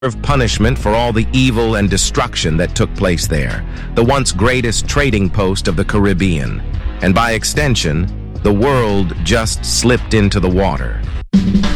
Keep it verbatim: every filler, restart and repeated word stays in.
Of punishment for all the evil and destruction that took place there, the once greatest trading post of the Caribbean, and by extension, the world just slipped into the water.